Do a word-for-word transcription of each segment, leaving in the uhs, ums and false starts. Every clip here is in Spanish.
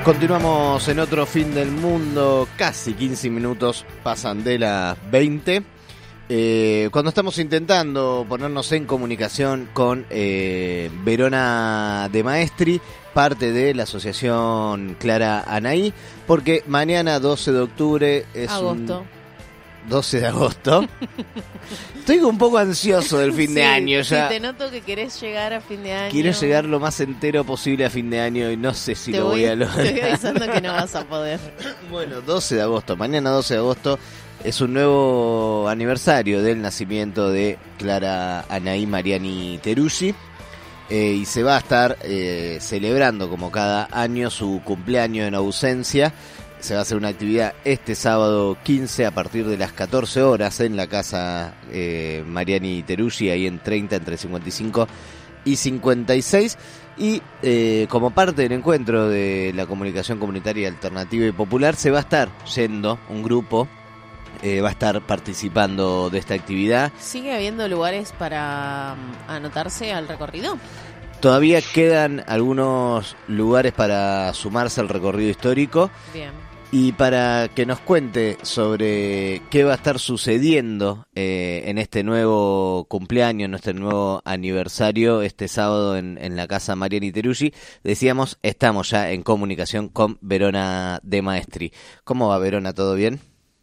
Continuamos en otro fin del mundo, casi quince minutos pasan de las veinte, eh, cuando estamos intentando ponernos en comunicación con eh, Verona de Maestri, parte de la asociación Clara Anaí, porque mañana doce de octubre es agosto. un... doce de agosto. Estoy un poco ansioso del fin sí, de año ya. Sí, te noto que querés llegar a fin de año. Quiero llegar lo más entero posible a fin de año y no sé si te lo voy, voy a lograr. Te voy avisando que no vas a poder. Bueno, doce de agosto, mañana doce de agosto es un nuevo aniversario del nacimiento de Clara Anaí Mariani Teruggi. Eh, y se va a estar eh, celebrando como cada año su cumpleaños en ausencia. Se va a hacer una actividad este sábado quince a partir de las catorce horas en la casa eh, Mariani Teruggi, ahí en treinta, entre cincuenta y cinco y cincuenta y seis. Y eh, como parte del encuentro de la comunicación comunitaria alternativa y popular, se va a estar yendo un grupo, eh, va a estar participando de esta actividad. ¿Sigue habiendo lugares para um, anotarse al recorrido? Todavía quedan algunos lugares para sumarse al recorrido histórico. Bien. Y para que nos cuente sobre qué va a estar sucediendo eh, en este nuevo cumpleaños, en este nuevo aniversario, este sábado en, en la casa Mariani Teruggi, decíamos, estamos ya en comunicación con Verona de Maestri. ¿Cómo va, Verona? ¿Todo bien?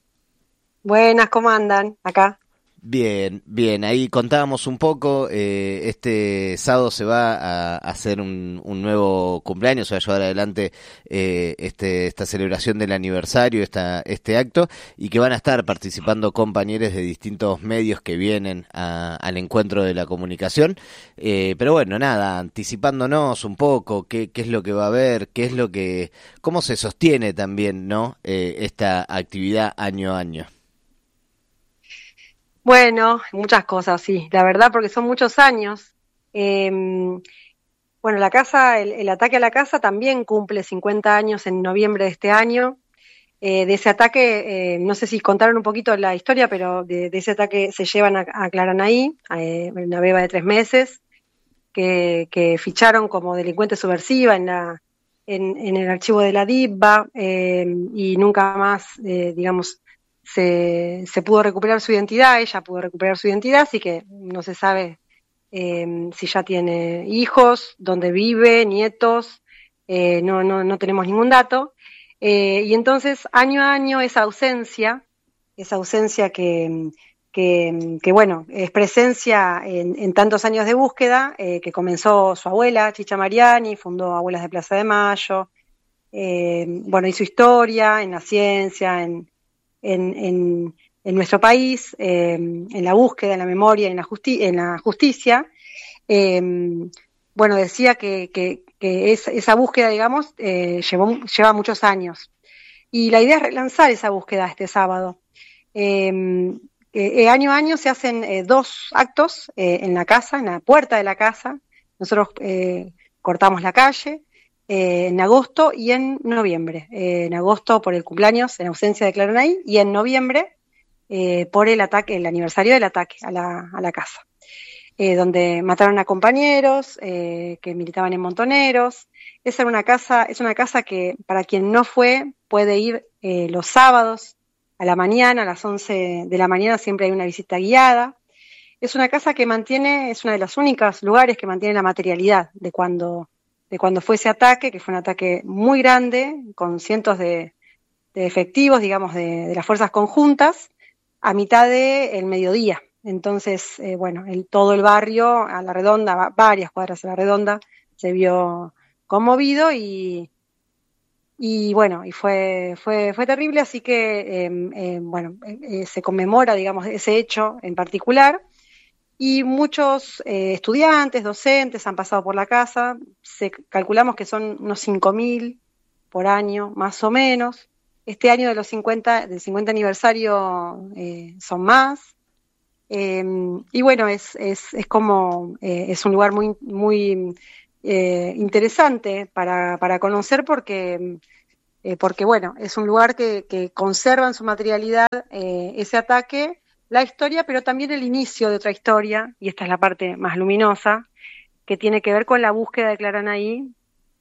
Buenas, ¿cómo andan acá? Bien, bien, ahí contábamos un poco, eh, este sábado se va a hacer un, un nuevo cumpleaños, se va a llevar adelante eh, este, esta celebración del aniversario, esta, este acto, y que van a estar participando compañeros de distintos medios que vienen a, al encuentro de la comunicación, eh, pero bueno, nada, anticipándonos un poco, qué, qué es lo que va a haber, qué es lo que, cómo se sostiene también, ¿no?, eh, esta actividad año a año. Bueno, muchas cosas, sí, la verdad, porque son muchos años. Eh, bueno, la casa, el, el ataque a la casa también cumple cincuenta años en noviembre de este año. Eh, de ese ataque, eh, no sé si contaron un poquito la historia, pero de, de ese ataque se llevan a, a Clara Anaí, eh, una beba de tres meses, que, que ficharon como delincuente subversiva en, la, en, en el archivo de la DIVBA, eh, y nunca más, eh, digamos, Se, se pudo recuperar su identidad, ella pudo recuperar su identidad, así que no se sabe eh, si ya tiene hijos, dónde vive, nietos, eh, no, no, no tenemos ningún dato. Eh, y entonces, año a año, esa ausencia, esa ausencia que, que, que bueno, es presencia en, en tantos años de búsqueda, eh, que comenzó su abuela, Chicha Mariani, fundó Abuelas de Plaza de Mayo, eh, bueno, hizo historia en la ciencia, en En, en, en nuestro país, eh, en la búsqueda, en la memoria, en la, justi- en la justicia. Eh, bueno, decía que, que, que es, esa búsqueda, digamos, eh, llevó, lleva muchos años. Y la idea es relanzar esa búsqueda este sábado. Eh, eh, año a año se hacen eh, dos actos eh, en la casa, en la puerta de la casa. Nosotros eh, cortamos la calle, Eh, en agosto y en noviembre. Eh, en agosto por el cumpleaños, en ausencia de Clara Anaí, y en noviembre eh, por el ataque, el aniversario del ataque a la, a la casa, eh, donde mataron a compañeros eh, que militaban en Montoneros. Esa era una casa, es una casa que para quien no fue puede ir eh, los sábados a la mañana, a las once de la mañana siempre hay una visita guiada. Es una casa que mantiene, es una de los únicos lugares que mantiene la materialidad de cuando de cuando fue ese ataque, que fue un ataque muy grande, con cientos de, de efectivos, digamos, de, de las fuerzas conjuntas, a mitad del mediodía. Entonces, eh, bueno, el, todo el barrio, a la redonda, varias cuadras a la redonda, se vio conmovido y, y bueno, y fue, fue, fue terrible, así que, eh, eh, bueno, eh, se conmemora, digamos, ese hecho en particular. Y muchos eh, estudiantes, docentes han pasado por la casa, se, calculamos que son unos cinco mil por año, más o menos. Este año de los cincuenta, del cincuenta aniversario eh, son más. Eh, y bueno, es, es, es como, eh, es un lugar muy, muy eh, interesante para, para conocer porque, eh, porque bueno, es un lugar que, que conserva en su materialidad eh, ese ataque, la historia, pero también el inicio de otra historia, y esta es la parte más luminosa, que tiene que ver con la búsqueda de Clara Anaí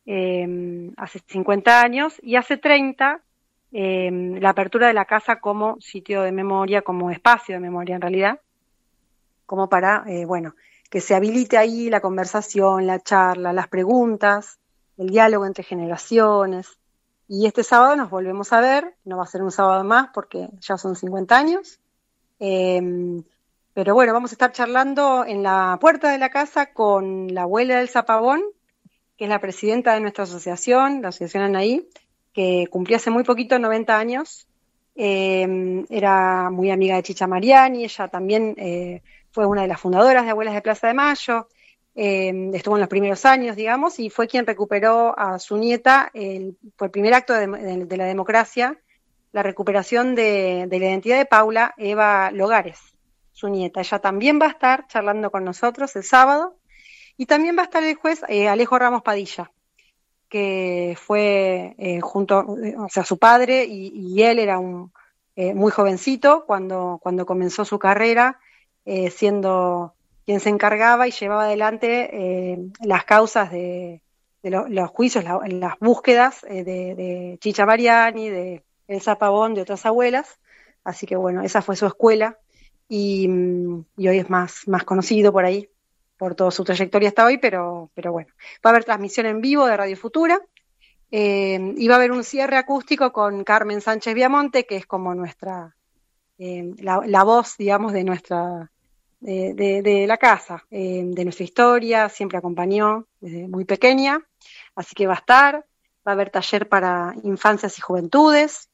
eh, hace cincuenta años, y hace treinta eh, la apertura de la casa como sitio de memoria, como espacio de memoria en realidad, como para, eh, bueno, que se habilite ahí la conversación, la charla, las preguntas, el diálogo entre generaciones. Y este sábado nos volvemos a ver, no va a ser un sábado más porque ya son cincuenta años, eh, pero bueno, vamos a estar charlando en la puerta de la casa con la abuela del Zapabón, que es la presidenta de nuestra asociación, la Asociación Anaí, que cumplió hace muy poquito noventa años, eh, era muy amiga de Chicha Mariani, ella también eh, fue una de las fundadoras de Abuelas de Plaza de Mayo, eh, estuvo en los primeros años, digamos, y fue quien recuperó a su nieta el, por el primer acto de, de, de la democracia, la recuperación de, de la identidad de Paula Eva Logares, su nieta. Ella también va a estar charlando con nosotros el sábado, y también va a estar el juez eh, Alejo Ramos Padilla, que fue eh, junto, o sea, su padre y, y él era un eh, muy jovencito cuando, cuando comenzó su carrera, eh, siendo quien se encargaba y llevaba adelante eh, las causas de, de lo, los juicios, la, las búsquedas eh, de, de Chicha Mariani, de Elsa Pavón, de otras abuelas. Así que bueno, esa fue su escuela y, y hoy es más, más conocido por ahí, por toda su trayectoria hasta hoy, pero, pero bueno. Va a haber transmisión en vivo de Radio Futura, eh, y va a haber un cierre acústico con Carmen Sánchez Viamonte, que es como nuestra, eh, la, la voz, digamos, de nuestra, de, de, de la casa, eh, de nuestra historia, siempre acompañó desde muy pequeña, así que va a estar, va a haber taller para infancias y juventudes,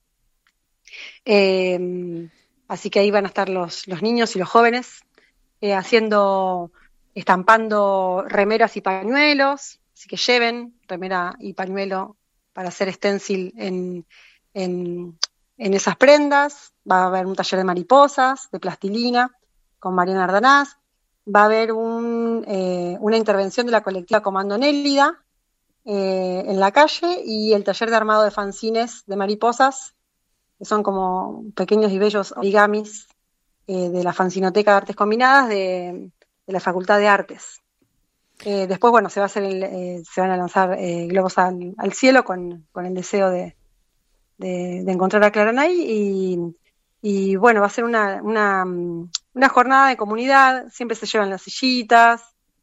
eh, así que ahí van a estar los, los niños y los jóvenes eh, haciendo... estampando remeras y pañuelos, así que lleven remera y pañuelo para hacer stencil en, en, en esas prendas. Va a haber un taller de mariposas, de plastilina, con Mariana Ardanaz. Va a haber un, eh, una intervención de la colectiva Comando Nélida eh, en la calle, y el taller de armado de fanzines de mariposas, que son como pequeños y bellos origamis eh, de la Fanzinoteca de Artes Combinadas de de la Facultad de Artes. Eh, después, bueno, se va a hacer el, eh, se van a lanzar eh, globos al, al cielo con, con el deseo de, de, de encontrar a Clara Anaí, y, y bueno, va a ser una, una, una jornada de comunidad, siempre se llevan las sillitas,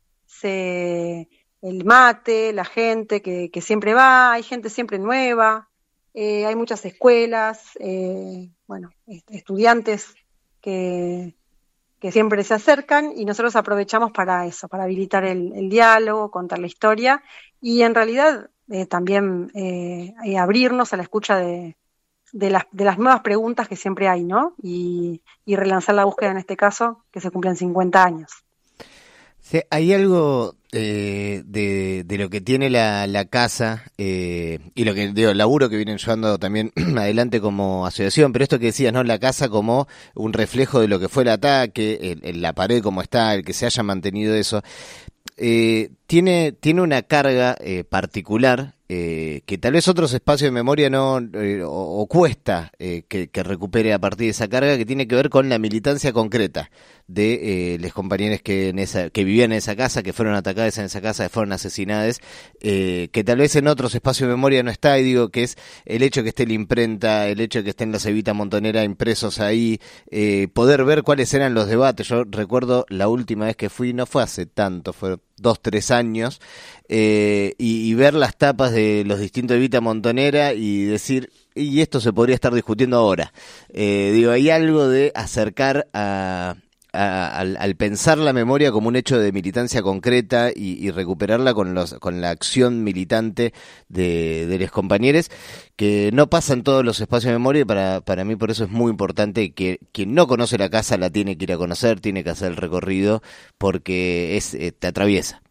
se, el mate, la gente que, que siempre va, hay gente siempre nueva, eh, hay muchas escuelas, eh, bueno, estudiantes que que siempre se acercan, y nosotros aprovechamos para eso, para habilitar el, el diálogo, contar la historia, y en realidad eh, también eh, eh, abrirnos a la escucha de, de, las, de las nuevas preguntas que siempre hay, ¿no? Y, y relanzar la búsqueda en este caso, que se cumplen cincuenta años. Sí, hay algo eh, de, de lo que tiene la, la casa eh, y lo que digo, el laburo que vienen llevando también adelante como asociación, pero esto que decías, ¿no? La casa como un reflejo de lo que fue el ataque, el, el, la pared como está, el que se haya mantenido eso, eh, tiene, tiene una carga eh, particular eh, que tal vez otros espacios de memoria no eh, o, o cuesta eh, que, que recupere a partir de esa carga, que tiene que ver con la militancia concreta de eh, los compañeros que en esa que vivían en esa casa, que fueron atacados en esa casa, que fueron asesinados, eh, que tal vez en otros espacios de memoria no está, y digo que es el hecho que esté la imprenta, el hecho que estén los Evita Montonera impresos ahí, eh, poder ver cuáles eran los debates. Yo recuerdo la última vez que fui, no fue hace tanto, fue dos, tres años, eh, y, y ver las tapas de los distintos Evita Montonera y decir, y esto se podría estar discutiendo ahora. Eh, digo, hay algo de acercar a... A, al, al pensar la memoria como un hecho de militancia concreta y, y recuperarla con los con la acción militante de, de los compañeros, que no pasa en todos los espacios de memoria, y para, para mí por eso es muy importante que quien no conoce la casa la tiene que ir a conocer, tiene que hacer el recorrido, porque es eh, te atraviesa.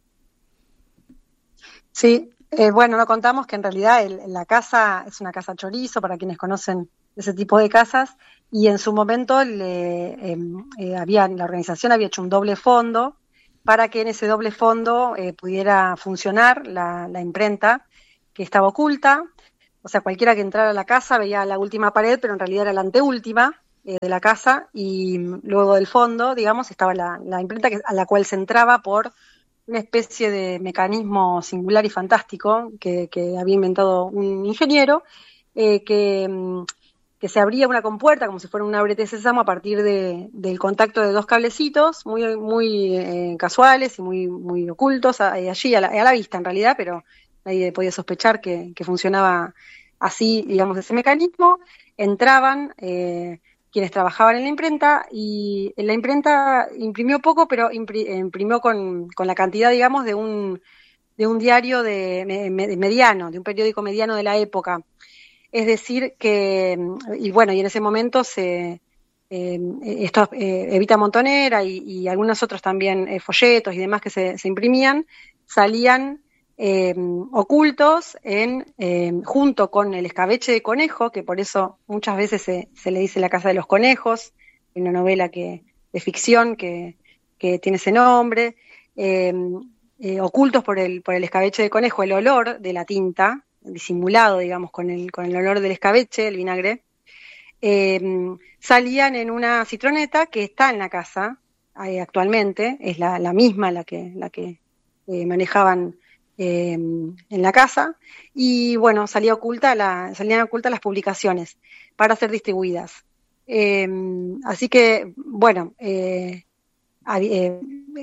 Sí, eh, bueno, no contamos que en realidad el, la casa es una casa chorizo, para quienes conocen ese tipo de casas, y en su momento le, eh, eh, había, la organización había hecho un doble fondo para que en ese doble fondo eh, pudiera funcionar la, la imprenta, que estaba oculta. O sea, cualquiera que entrara a la casa veía la última pared, pero en realidad era la anteúltima eh, de la casa, y luego del fondo, digamos, estaba la, la imprenta que, a la cual se entraba por una especie de mecanismo singular y fantástico que, que había inventado un ingeniero, eh, que, que se abría una compuerta como si fuera un ábrete sésamo a partir de, del contacto de dos cablecitos muy, muy eh, casuales y muy, muy ocultos a, allí a la, a la vista en realidad, pero nadie podía sospechar que, que funcionaba así, digamos, ese mecanismo. Entraban eh, quienes trabajaban en la imprenta, y en la imprenta imprimió poco, pero impri, imprimió con, con la cantidad, digamos, de un, de un diario de, de mediano, de un periódico mediano de la época. Es decir, que, y bueno, y en ese momento se, eh, esto, eh, Evita Montonera y, y algunos otros también eh, folletos y demás que se, se imprimían, salían eh, ocultos en, eh, junto con el escabeche de conejo, que por eso muchas veces se, se le dice La Casa de los Conejos, una novela que, de ficción que, que tiene ese nombre, eh, eh, ocultos por el, por el escabeche de conejo, el olor de la tinta, disimulado, digamos, con el, con el olor del escabeche, el vinagre, eh, salían en una citroneta que está en la casa eh, actualmente, es la, la misma la que, la que eh, manejaban eh, en la casa, y bueno, salía oculta la, salían ocultas las publicaciones para ser distribuidas. Eh, así que, bueno, eh, eh,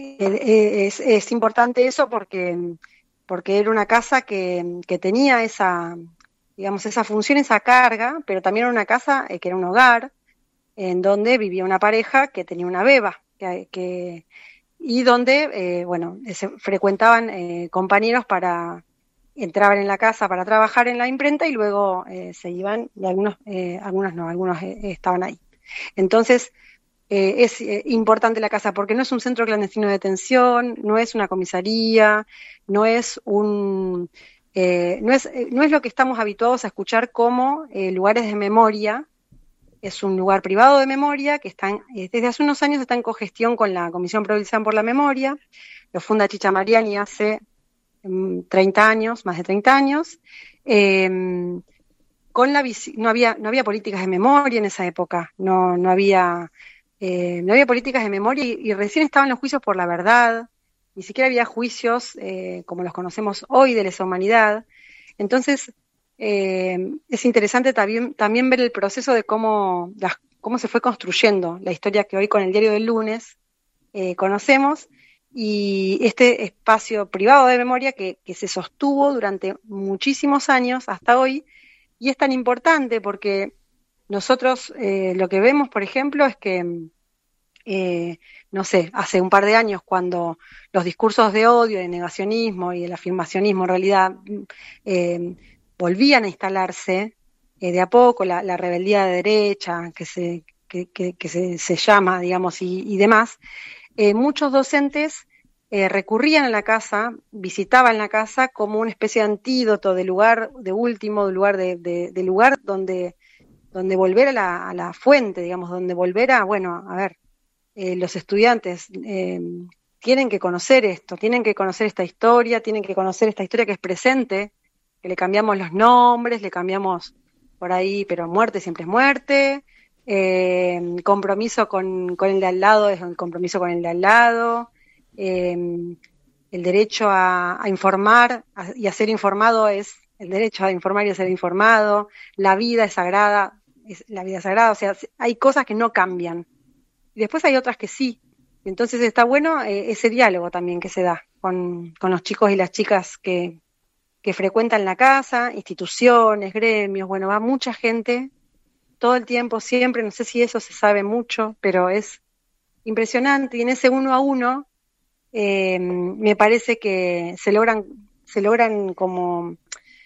eh, es, es importante eso porque, porque era una casa que, que tenía esa, digamos, esa función, esa carga, pero también era una casa eh, que era un hogar en donde vivía una pareja que tenía una beba, que, que, y donde, eh, bueno, se frecuentaban eh, compañeros para, entraban en la casa para trabajar en la imprenta y luego eh, se iban, y algunos, eh, algunos no, algunos eh, estaban ahí. Entonces, Eh, es eh, importante la casa porque no es un centro clandestino de detención, no es una comisaría, no es un eh, no es eh, no es lo que estamos habituados a escuchar como eh, lugares de memoria. Es un lugar privado de memoria que están, eh, desde hace unos años está en cogestión con la Comisión Provincial por la Memoria. Lo funda Chicha Mariani hace um, treinta años, más de treinta años. Eh, con la no había no había políticas de memoria en esa época, no no había Eh, no había políticas de memoria y, y recién estaban los juicios por la verdad, ni siquiera había juicios eh, como los conocemos hoy de lesa humanidad. Entonces, eh, es interesante también, también ver el proceso de cómo, las, cómo se fue construyendo la historia que hoy con el Diario del Lunes eh, conocemos, y este espacio privado de memoria que, que se sostuvo durante muchísimos años hasta hoy, y es tan importante porque nosotros eh, lo que vemos, por ejemplo, es que, eh, no sé, hace un par de años cuando los discursos de odio, de negacionismo y el afirmacionismo en realidad eh, volvían a instalarse eh, de a poco, la, la rebeldía de derecha que se, que, que, que se, se llama, digamos, y, y demás, eh, muchos docentes eh, recurrían a la casa, visitaban la casa como una especie de antídoto, de lugar de último, de lugar, de, de, de lugar donde donde volver a la, a la fuente, digamos, donde volver a, bueno, a ver, eh, los estudiantes eh, tienen que conocer esto, tienen que conocer esta historia, tienen que conocer esta historia que es presente, que le cambiamos los nombres, le cambiamos por ahí, pero muerte siempre es muerte, eh, compromiso con, con el de al lado es un compromiso con el de al lado, eh, el derecho a, a informar a, y a ser informado es el derecho a informar y a ser informado, la vida es sagrada, es la vida sagrada, o sea, hay cosas que no cambian. Y después hay otras que sí. Entonces está bueno eh, ese diálogo también que se da con, con los chicos y las chicas que, que frecuentan la casa, instituciones, gremios, bueno, va mucha gente todo el tiempo, siempre, no sé si eso se sabe mucho, pero es impresionante, y en ese uno a uno eh, me parece que se logran, se logran como...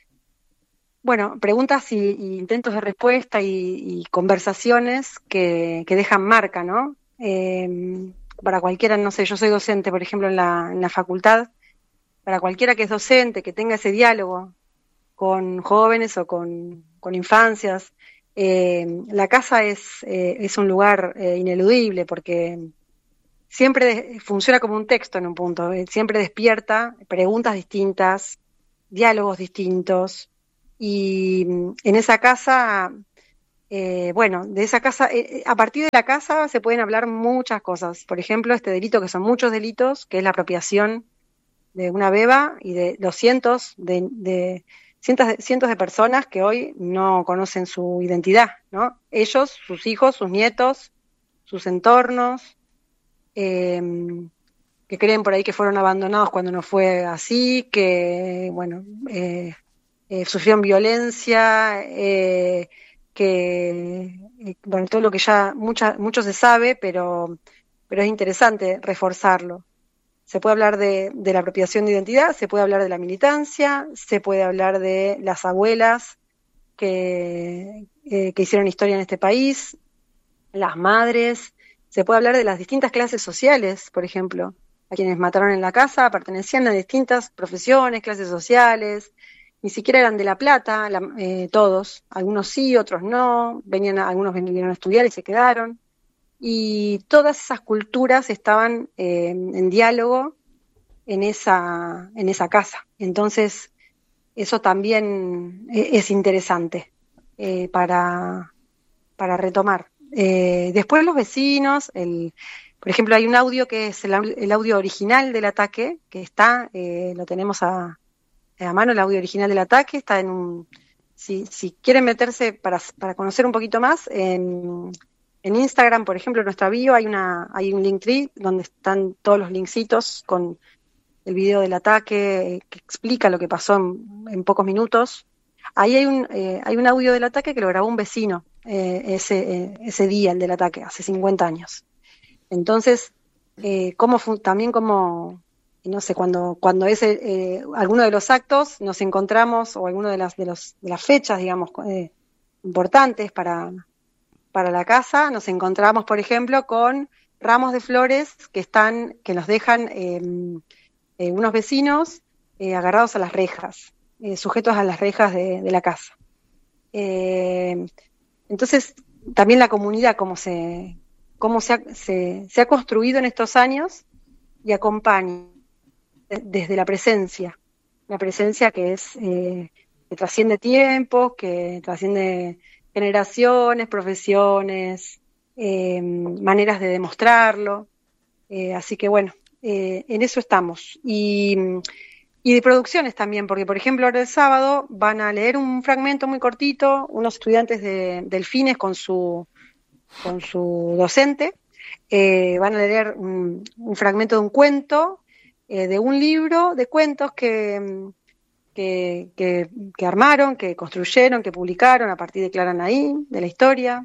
Bueno, preguntas y, y intentos de respuesta y, y conversaciones que, que dejan marca, ¿no? Eh, para cualquiera, no sé, yo soy docente, por ejemplo, en la, en la facultad, para cualquiera que es docente, que tenga ese diálogo con jóvenes o con, con infancias, eh, la casa es, eh, es un lugar eh, ineludible porque siempre de, funciona como un texto en un punto, eh, siempre despierta preguntas distintas, diálogos distintos. Y en esa casa, eh, bueno, de esa casa, eh, a partir de la casa se pueden hablar muchas cosas. Por ejemplo, este delito, que son muchos delitos, que es la apropiación de una beba y de los cientos de, de cientos de, cientos de personas que hoy no conocen su identidad, ¿no? Ellos, sus hijos, sus nietos, sus entornos, eh, que creen por ahí que fueron abandonados cuando no fue así, que, bueno, eh, eh, sufrieron violencia, eh, que, eh, bueno, todo lo que ya mucha, mucho se sabe, pero, pero es interesante reforzarlo. Se puede hablar de, de la apropiación de identidad, se puede hablar de la militancia, se puede hablar de las abuelas que, eh, que hicieron historia en este país, las madres, se puede hablar de las distintas clases sociales, por ejemplo, a quienes mataron en la casa pertenecían a distintas profesiones, clases sociales, ni siquiera eran de La Plata, la, eh, todos, algunos sí, otros no, venían a, algunos vinieron a estudiar y se quedaron, y todas esas culturas estaban eh, en diálogo en esa, en esa casa. Entonces, eso también es interesante eh, para, para retomar. Eh, después los vecinos, el, por ejemplo, hay un audio que es el, el audio original del ataque, que está, eh, lo tenemos a, a mano, el audio original del ataque, está en un, si, si quieren meterse para, para conocer un poquito más, en, en Instagram, por ejemplo, en nuestra bio hay una, hay un Linktree donde están todos los linksitos con el video del ataque, que explica lo que pasó en, en pocos minutos. Ahí hay un, eh, hay un audio del ataque que lo grabó un vecino eh, ese, eh, ese día, el del ataque, hace cincuenta años. Entonces, eh, cómo fue, también como, no sé, cuando, cuando es eh, alguno de los actos nos encontramos, o alguno de las, de los, de las fechas, digamos, eh, importantes para, para la casa, nos encontramos, por ejemplo, con ramos de flores que están, que nos dejan eh, eh, unos vecinos eh, agarrados a las rejas, eh, sujetos a las rejas de, de la casa. Eh, entonces, también la comunidad, cómo se, cómo se ha, se, se ha construido en estos años y acompaña desde la presencia, la presencia que es eh, que trasciende tiempos, que trasciende generaciones, profesiones, eh, maneras de demostrarlo, eh, así que bueno, eh, en eso estamos. Y, y de producciones también, porque por ejemplo ahora el sábado van a leer un fragmento muy cortito, unos estudiantes de Delfines con su, con su docente, eh, van a leer un, un fragmento de un cuento, eh, de un libro de cuentos que... Que, que, que armaron, que construyeron, que publicaron a partir de Clara Anaí, de la historia.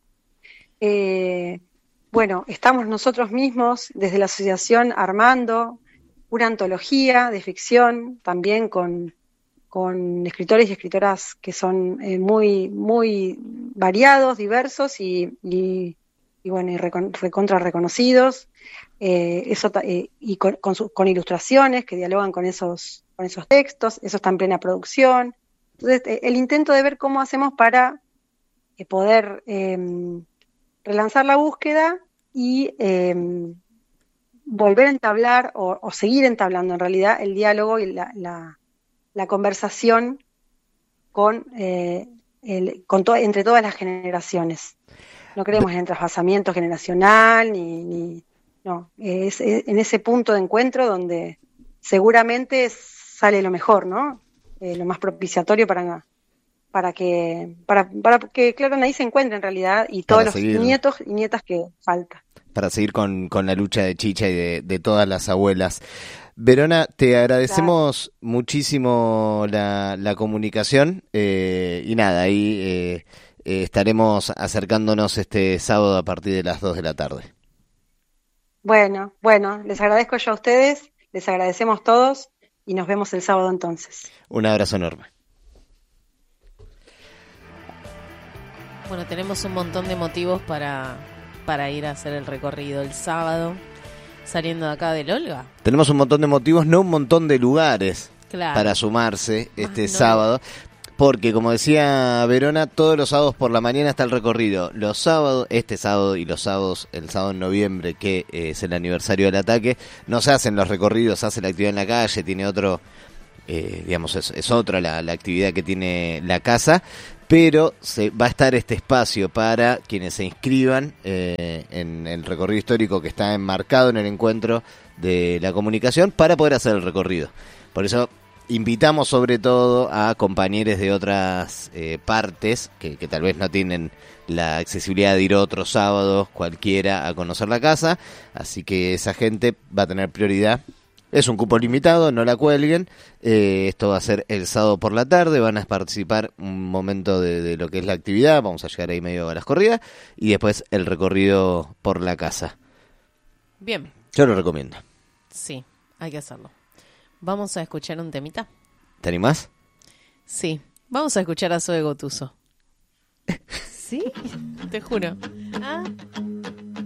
Eh, bueno, estamos nosotros mismos desde la asociación armando una antología de ficción, también con, con escritores y escritoras que son eh, muy, muy variados, diversos y, y, y bueno, y recon, recontra reconocidos, eh, eso, eh, y con, con, su, con ilustraciones que dialogan con esos con esos textos, eso está en plena producción. Entonces, el intento de ver cómo hacemos para eh, poder eh, relanzar la búsqueda y eh, volver a entablar o, o seguir entablando en realidad el diálogo y la, la, la conversación con, eh, el, con to- entre todas las generaciones. No creemos en el trasvasamiento generacional, ni, ni no, es, es en ese punto de encuentro donde seguramente es, sale lo mejor, ¿no? Eh, lo más propiciatorio para, para que para, para que Clara Anaí se encuentre en realidad y todos los nietos y nietas que falta. Para seguir con, con la lucha de Chicha y de, de todas las abuelas. Verona, te agradecemos claro. muchísimo la, la comunicación eh, y nada, ahí eh, eh, estaremos acercándonos este sábado a partir de las dos de la tarde. Bueno, bueno, les agradezco yo a ustedes, les agradecemos todos. Y nos vemos el sábado entonces. Un abrazo enorme. Bueno, tenemos un montón de motivos para, para ir a hacer el recorrido el sábado, saliendo de acá del Olga. Tenemos un montón de motivos, no un montón de lugares claro. para sumarse este no. sábado. Porque, como decía Verona, todos los sábados por la mañana está el recorrido. Los sábados, este sábado y los sábados, el sábado en noviembre, que eh, es el aniversario del ataque, no se hacen los recorridos, se hace la actividad en la calle, tiene otro, eh, digamos, es, es otra la, la actividad que tiene la casa. pero se va a estar este espacio para quienes se inscriban eh, en el recorrido histórico que está enmarcado en el encuentro de la comunicación para poder hacer el recorrido. Por eso invitamos sobre todo a compañeros de otras eh, partes que, que tal vez no tienen la accesibilidad de ir otro sábado cualquiera a conocer la casa, así que esa gente va a tener prioridad. Es un cupo limitado, no la cuelguen. Eh, esto va a ser el sábado por la tarde. Van a participar un momento de, de lo que es la actividad. Vamos a llegar ahí medio a las corridas. Y después el recorrido por la casa. Bien. Yo lo recomiendo. Sí, hay que hacerlo. ¿Vamos a escuchar un temita? ¿Te animás? Sí, vamos a escuchar a Zoe Gotuso. ¿Sí? Te juro. Ah.